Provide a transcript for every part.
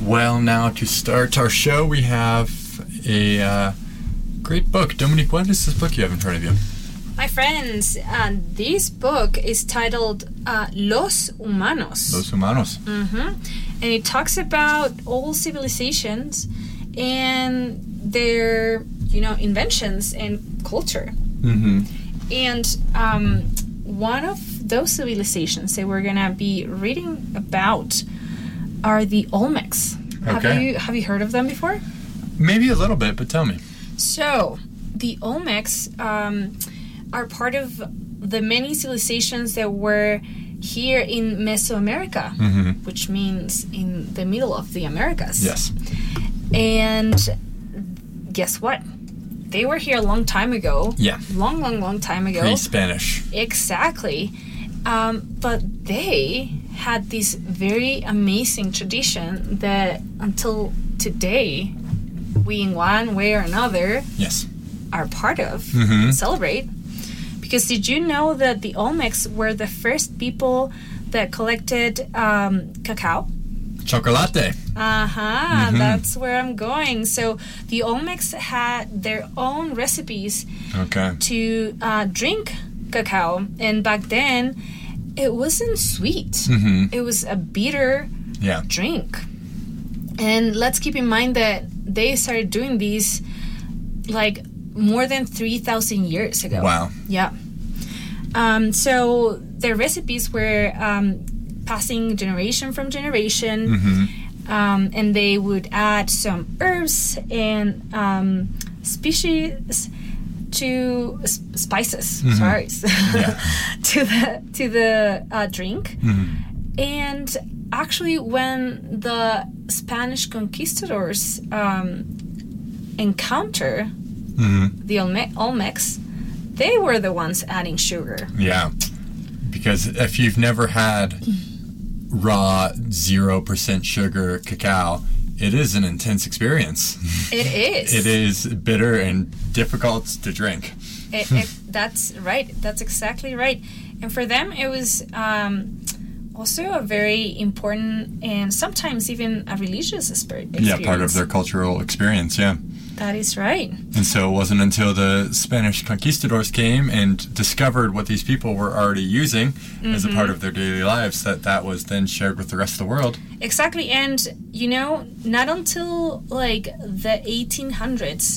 Well, now to start our show, we have a great book. Dominique, what is this book you have in front of you? My friends, this book is titled Los Humanos. Los Humanos. And it talks about all civilizations and their, inventions and culture. And one of those civilizations that we're going to be reading about are the Olmecs. Okay. Have you heard of them before? Maybe a little bit, but tell me. So, the Olmecs are part of the many civilizations that were here in Mesoamerica, which means in the middle of the Americas. Yes. And guess what? They were here a long time ago. Yeah. Long time ago. Pre-Spanish. Exactly. But they had this very amazing tradition that until today, we in one way or another Yes. are part of, celebrate. Because did you know that the Olmecs were the first people that collected cacao? Chocolate. That's where I'm going. So the Olmecs had their own recipes to drink cacao. And back then, it wasn't sweet. It was a bitter drink. And let's keep in mind that they started doing these like more than 3,000 years ago. Wow. Yeah. So their recipes were passing generation from generation, and they would add some herbs and species to spices. Sorry, to the drink. And actually, when the Spanish conquistadors encounter the Olmecs, they were the ones adding sugar. Yeah, because if you've never had raw 0% sugar cacao, it is an intense experience. It is. It is bitter and difficult to drink. That's right. That's exactly right. And for them, it was also a very important and sometimes even a religious experience. Yeah, part of their cultural experience, yeah. That is right. And so it wasn't until the Spanish conquistadors came and discovered what these people were already using as a part of their daily lives that was then shared with the rest of the world. Exactly. And, not until like the 1800s,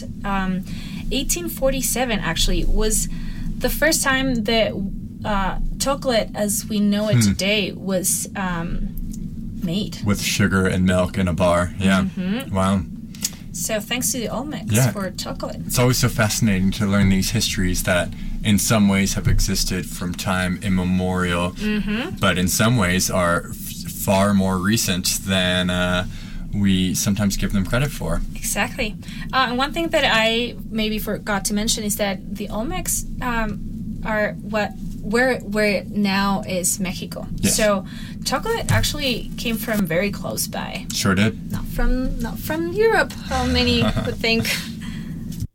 1847 actually, was the first time that chocolate as we know it today was made. With sugar and milk in a bar. Yeah. Wow. So thanks to the Olmecs for chocolate. It's always so fascinating to learn these histories that in some ways have existed from time immemorial, but in some ways are far more recent than we sometimes give them credit for. Exactly. And one thing that I maybe forgot to mention is that the Olmecs are where now is Mexico. Yes. So chocolate actually came from very close by. Sure did. Not from Europe, how many would think.